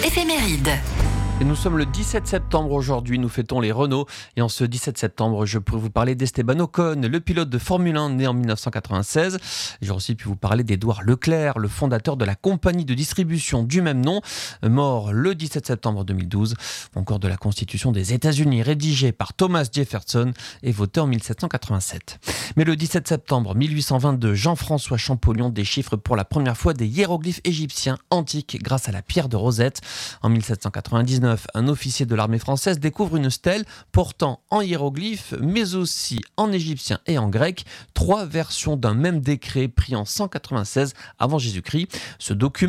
Éphéméride. Et nous sommes le 17 septembre aujourd'hui, nous fêtons les Renault. Et en ce 17 septembre, je pourrais vous parler d'Esteban Ocon, le pilote de Formule 1 né en 1996. J'aurais aussi pu vous parler d'Édouard Leclerc, le fondateur de la compagnie de distribution du même nom, mort le 17 septembre 2012. Ou encore de la Constitution des États-Unis, rédigée par Thomas Jefferson et votée en 1787. Mais le 17 septembre 1822, Jean-François Champollion déchiffre pour la première fois des hiéroglyphes égyptiens antiques grâce à la pierre de Rosette. En 1799, un officier de l'armée française découvre une stèle portant en hiéroglyphes, mais aussi en égyptien et en grec, 3 versions d'un même décret pris en 196 avant Jésus-Christ. Ce document